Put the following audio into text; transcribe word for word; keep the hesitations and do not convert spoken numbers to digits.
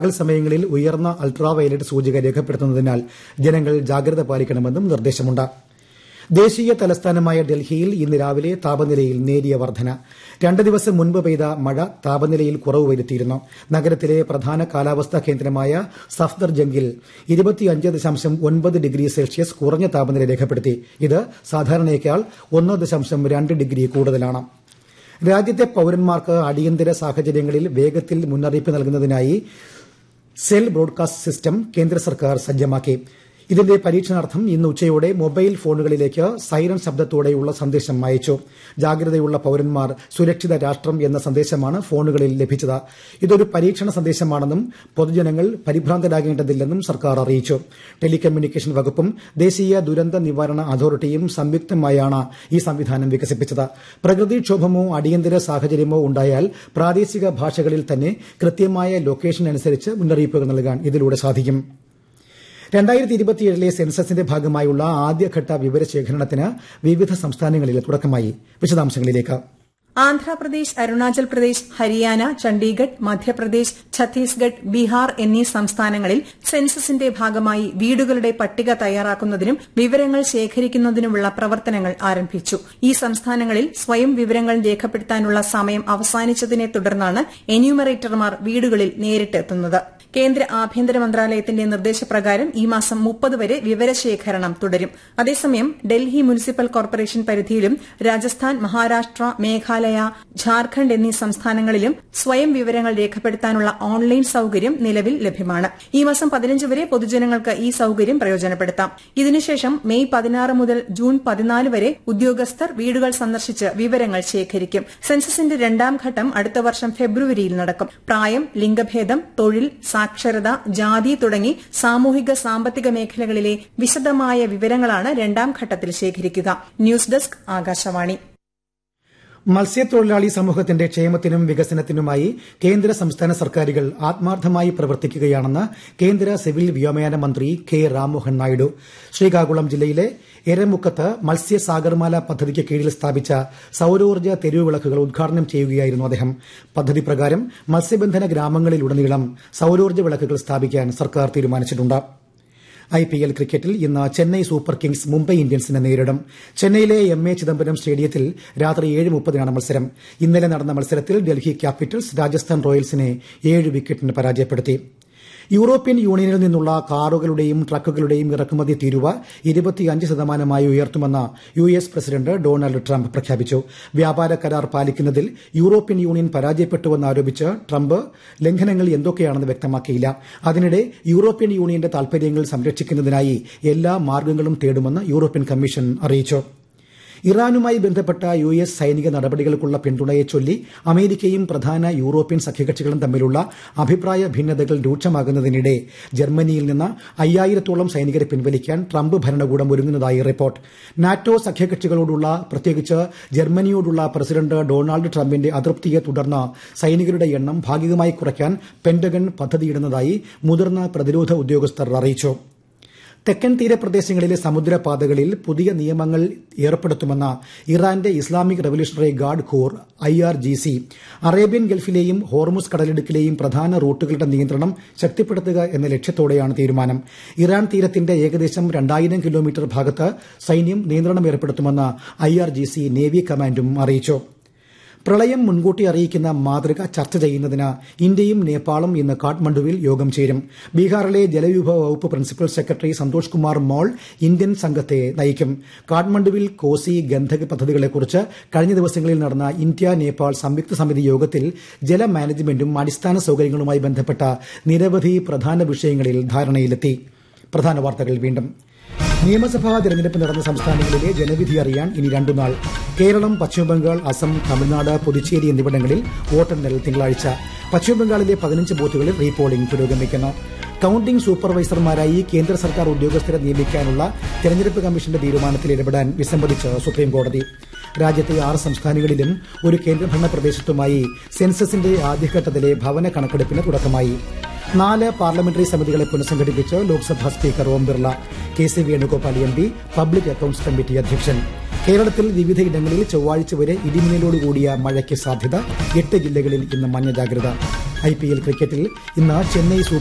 പകൽ സമയങ്ങളിൽ ഉയർന്ന അൾട്രാവയലറ്റ് സൂചിക രേഖപ്പെടുത്തുന്നതിനാൽ ജനങ്ങൾ ജാഗ്രത പാലിക്കണമെന്നും നിർദ്ദേശമുണ്ട്. ദേശീയ തലസ്ഥാനമായ ഡൽഹിയിൽ ഇന്ന് രാവിലെ താപനിലയിൽ നേരിയ വർധന. രണ്ട് ദിവസം മുൻപ് പെയ്ത മഴ താപനിലയിൽ കുറവ് വരുത്തിയിരുന്നു. നഗരത്തിലെ പ്രധാന കാലാവസ്ഥാ കേന്ദ്രമായ സഫ്ദർജംഗിൽ ഇരുപത്തിയഞ്ച് ദശാംശം ഒൻപത് ഡിഗ്രി സെൽഷ്യസ് കുറഞ്ഞ താപനില രേഖപ്പെടുത്തി. ഇത് സാധാരണയേക്കാൾ ഒന്ന് ദശാംശം രണ്ട് ഡിഗ്രി കൂടുതലാണ്. രാജ്യത്തെ പൌരന്മാർക്ക് അടിയന്തര സാഹചര്യങ്ങളിൽ വേഗത്തിൽ മുന്നറിയിപ്പ് നൽകുന്നതിനായി സെൽ ബ്രോഡ്കാസ്റ്റ് സിസ്റ്റം കേന്ദ്ര സർക്കാർ സജ്ജമാക്കി. ഇതിന്റെ പരീക്ഷണാർത്ഥം ഇന്ന് ഉച്ചയോടെ മൊബൈൽ ഫോണുകളിലേക്ക് സൈറൺ ശബ്ദത്തോടെയുള്ള സന്ദേശം അയച്ചു. ജാഗ്രതയുള്ള പൌരന്മാർ സുരക്ഷിത രാഷ്ട്രം എന്ന സന്ദേശമാണ് ഫോണുകളിൽ ലഭിച്ചത്. ഇതൊരു പരീക്ഷണ സന്ദേശമാണെന്നും പൊതുജനങ്ങൾ പരിഭ്രാന്തരാകേണ്ടതില്ലെന്നും സർക്കാർ അറിയിച്ചു. ടെലികമ്മ്യൂണിക്കേഷൻ വകുപ്പും ദേശീയ ദുരന്ത നിവാരണ അതോറിറ്റിയും സംയുക്തമായാണ് ഈ സംവിധാനം വികസിപ്പിച്ചത്. പ്രകൃതിക്ഷോഭമോ അടിയന്തര സാഹചര്യമോ ഉണ്ടായാൽ പ്രാദേശിക ഭാഷകളിൽ തന്നെ കൃത്യമായ ലൊക്കേഷൻ അനുസരിച്ച് മുന്നറിയിപ്പുകൾ നൽകാൻ ഇതിലൂടെ സാധിക്കും. രണ്ടായിരത്തി ഇരുപത്തിയേഴിലെ സെൻസസിന്റെ ഭാഗമായുള്ള ആദ്യഘട്ട വിവരശേഖരണത്തിന് വിവിധ സംസ്ഥാനങ്ങളിൽ തുടക്കമായി. വിശദാംശങ്ങളിലേക്ക്. ആന്ധ്രാപ്രദേശ്, അരുണാചൽ പ്രദേശ്, ഹരിയാന, ചണ്ഡീഗഡ്, മധ്യപ്രദേശ്, ഛത്തീസ്ഗഡ്, ബീഹാർ എന്നീ സംസ്ഥാനങ്ങളിൽ സെൻസസിന്റെ ഭാഗമായി വീടുകളുടെ പട്ടിക തയ്യാറാക്കുന്നതിനും വിവരങ്ങൾ ശേഖരിക്കുന്നതിനുമുള്ള പ്രവർത്തനങ്ങൾ ആരംഭിച്ചു. ഈ സംസ്ഥാനങ്ങളിൽ സ്വയം വിവരങ്ങൾ രേഖപ്പെടുത്താനുള്ള സമയം അവസാനിച്ചതിനെ തുടർന്നാണ് എന്യൂമറേറ്റർമാർ വീടുകളിൽ നേരിട്ടെത്തുന്നത്. കേന്ദ്ര ആഭ്യന്തര മന്ത്രാലയത്തിന്റെ നിർദ്ദേശപ്രകാരം ഈ മാസം മുപ്പത് വരെ വിവരശേഖരണം തുടരും. അതേസമയം ഡൽഹി മുനിസിപ്പൽ കോർപ്പറേഷൻ പരിധിയിലും രാജസ്ഥാൻ, മഹാരാഷ്ട്ര, മേഘാലയ, ഝാർഖണ്ഡ് എന്നീ സംസ്ഥാനങ്ങളിലും സ്വയം വിവരങ്ങൾ രേഖപ്പെടുത്താനുള്ള ഓൺലൈൻ സൌകര്യം നിലവിൽ ലഭ്യമാണ്. ഈ മാസം പതിനഞ്ച് വരെ പൊതുജനങ്ങൾക്ക് ഈ സൌകര്യം പ്രയോജനപ്പെടുത്താം. ഇതിനുശേഷം മെയ് പതിനാറ് മുതൽ ജൂൺ പതിനാല് വരെ ഉദ്യോഗസ്ഥർ വീടുകൾ സന്ദർശിച്ച് വിവരങ്ങൾ ശേഖരിക്കും. സെൻസസിന്റെ രണ്ടാം ഘട്ടം അടുത്ത വർഷം ഫെബ്രുവരിയിൽ നടക്കും. പ്രായം, ലിംഗഭേദം, തൊഴിൽ, സാക്ഷരത, ജാതി തുടങ്ങി സാമൂഹിക സാമ്പത്തിക മേഖലകളിലെ വിശദമായ വിവരങ്ങളാണ് രണ്ടാം ഘട്ടത്തിൽ ശേഖരിക്കുക. News desk, Akashvani. മത്സ്യത്തൊഴിലാളി സമൂഹത്തിന്റെ ക്ഷേമത്തിനും വികസനത്തിനുമായി കേന്ദ്ര സംസ്ഥാന സർക്കാരുകൾ ആത്മാർത്ഥമായി പ്രവർത്തിക്കുകയാണെന്ന് കേന്ദ്ര സിവിൽ വ്യോമയാന മന്ത്രി കെ രാംമോഹൻ നായിഡു. ശ്രീകാകുളം ജില്ലയിലെ എരമുക്കത്ത് മത്സ്യ സാഗർമാല പദ്ധതിക്ക് കീഴിൽ സ്ഥാപിച്ച സൌരോർജ്ജ തെരുവുവിളക്കുകൾ ഉദ്ഘാടനം ചെയ്യുകയായിരുന്നു അദ്ദേഹം. പദ്ധതി പ്രകാരം മത്സ്യബന്ധന ഗ്രാമങ്ങളിലുടനീളം സൌരോർജ്ജ വിളക്കുകൾ സ്ഥാപിക്കാൻ സർക്കാർ തീരുമാനിച്ചിട്ടുണ്ട്. ഐപിഎൽ ക്രിക്കറ്റിൽ ഇന്ന് ചെന്നൈ സൂപ്പർ കിങ്സ് മുംബൈ ഇന്ത്യൻസിനെ നേരിടും. ചെന്നൈയിലെ എം എ ചിദംബരം സ്റ്റേഡിയത്തിൽ രാത്രി ഏഴ് മുപ്പതിനാണ് മത്സരം. ഇന്നലെ നടന്ന മത്സരത്തിൽ ഡൽഹി ക്യാപിറ്റൽസ് രാജസ്ഥാൻ റോയൽസിനെ ഏഴ് വിക്കറ്റിന് പരാജയപ്പെടുത്തി. യൂറോപ്യൻ യൂണിയനിൽ നിന്നുള്ള കാറുകളുടെയും ട്രക്കുകളുടെയും ഇറക്കുമതി തീരുവ ഇരുപത്തിയഞ്ച് ശതമാനമായി ഉയർത്തുമെന്ന് U S president Donald Trump പ്രഖ്യാപിച്ചു. വ്യാപാര കരാർ പാലിക്കുന്നതിൽ യൂറോപ്യൻ യൂണിയൻ പരാജയപ്പെട്ടുവെന്ന് ആരോപിച്ച് ട്രംപ് ലംഘനങ്ങൾ എന്തൊക്കെയാണെന്ന് വ്യക്തമാക്കിയില്ല. അതിനിടെ യൂറോപ്യൻ യൂണിയന്റെ താൽപര്യങ്ങൾ സംരക്ഷിക്കുന്നതിനായി എല്ലാ മാർഗ്ഗങ്ങളും തേടുമെന്ന് യൂറോപ്യൻ കമ്മീഷൻ അറിയിച്ചു. ഇറാനുമായി ബന്ധപ്പെട്ട യു എസ് സൈനിക നടപടികൾക്കുള്ള പിന്തുണയെ ചൊല്ലി അമേരിക്കയും പ്രധാന യൂറോപ്യൻ സഖ്യകക്ഷികളും തമ്മിലുള്ള അഭിപ്രായ ഭിന്നതകൾ രൂക്ഷമാകുന്നതിനിടെ ജർമ്മനിയിൽ നിന്ന് അയ്യായിരത്തോളം സൈനികരെ പിൻവലിക്കാൻ ട്രംപ് ഭരണകൂടം ഒരുങ്ങുന്നതായി റിപ്പോർട്ട്. നാറ്റോ സഖ്യകക്ഷികളോടുള്ള, പ്രത്യേകിച്ച് ജർമ്മനിയോടുള്ള പ്രസിഡന്റ് ഡൊണാൾഡ് ട്രംപിന്റെ അതൃപ്തിയെ തുടർന്ന് സൈനികരുടെ എണ്ണം ഭാഗികമായി കുറയ്ക്കാൻ പെന്റഗൺ പദ്ധതിയിടുന്നതായി മുതിർന്ന പ്രതിരോധ ഉദ്യോഗസ്ഥർ അറിയിച്ചു. തെക്കൻ തീരപ്രദേശങ്ങളിലെ സമുദ്രപാതകളിൽ പുതിയ നിയമങ്ങൾ ഏർപ്പെടുത്തുമെന്ന ഇറാന്റെ Islamic revolutionary guard core I R G C Arabian ഗൾഫിലെയും Hormuz കടലിടുക്കിലെയും പ്രധാന റൂട്ടുകളുടെ നിയന്ത്രണം ശക്തിപ്പെടുത്തുക എന്ന ലക്ഷ്യത്തോടെയാണ് തീരുമാനം. ഇറാൻ തീരത്തിന്റെ ഏകദേശം രണ്ടായിരം കിലോമീറ്റർ ഭാഗത്ത് സൈന്യം നിയന്ത്രണം ഏർപ്പെടുത്തുമെന്ന് I R G C navy കമാൻഡും അറിയിച്ചു. പ്രളയം മുൻകൂട്ടി അറിയിക്കുന്ന മാതൃക ചർച്ച ചെയ്യുന്നതിന് ഇന്ത്യയും നേപ്പാളും ഇന്ന് കാഠ്മണ്ഡുവിൽ യോഗം ചേരും. ബീഹാറിലെ ജലവിഭവ വകുപ്പ് പ്രിൻസിപ്പൽ സെക്രട്ടറി സന്തോഷ് കുമാർ മോൾ ഇന്ത്യൻ സംഘത്തെ നയിക്കും. കാഠ്മണ്ഡുവിൽ കോസി, ഗന്ധക് പദ്ധതികളെക്കുറിച്ച് കഴിഞ്ഞ ദിവസങ്ങളിൽ നടന്ന ഇന്ത്യ നേപ്പാൾ സംയുക്ത സമിതി യോഗത്തിൽ ജല മാനേജ്മെന്റും അടിസ്ഥാന സൌകര്യങ്ങളുമായി ബന്ധപ്പെട്ട നിരവധി പ്രധാന വിഷയങ്ങളിൽ ധാരണയിലെത്തി. പ്രധാന വാർത്തകൾ വീണ്ടും. നിയമസഭാ തെരഞ്ഞെടുപ്പ് നടന്ന സംസ്ഥാനങ്ങളിലെ ജനവിധി അറിയാൻ ഇനി രണ്ടുനാൾ. കേരളം, പശ്ചിമബംഗാൾ, അസം, തമിഴ്നാട്, പുതുച്ചേരി എന്നിവിടങ്ങളിൽ വോട്ടെണ്ണൽ തിങ്കളാഴ്ച. പശ്ചിമബംഗാളിലെ പതിനഞ്ച് ബൂത്തുകളിൽ റീപോളിംഗ് പുരോഗമിക്കുന്നു. കൌണ്ടിംഗ് സൂപ്പർവൈസർമാരായി കേന്ദ്ര സർക്കാർ ഉദ്യോഗസ്ഥരെ നിയമിക്കാനുള്ള തെരഞ്ഞെടുപ്പ് കമ്മീഷന്റെ തീരുമാനത്തിൽ ഇടപെടാൻ വിസമ്മതിച്ച് സുപ്രീംകോടതി. രാജ്യത്തെ ആറ് സംസ്ഥാനങ്ങളിലും ഒരു കേന്ദ്രഭരണ പ്രദേശത്തുമായി സെൻസസിന്റെ ആദ്യഘട്ടത്തിലെ ഭവന കണക്കെടുപ്പിന് തുടക്കമായി. നാല് parliamentary സമിതികളെ പുനഃസംഘടിപ്പിച്ച് Lok Sabha speaker Om Birla. K C Venugopal M P public accounts committee അധ്യക്ഷൻ. കേരളത്തിൽ വിവിധയിടങ്ങളിൽ ചൊവ്വാഴ്ച വരെ ഇടിമിന്നലോടുകൂടിയ മഴയ്ക്ക് സാധ്യത. എട്ട് ജില്ലകളിൽ ഇന്ന് മഞ്ഞ ജാഗ്രത. ഐപിഎൽ ക്രിക്കറ്റിൽ ഇന്ന് ചെന്നൈ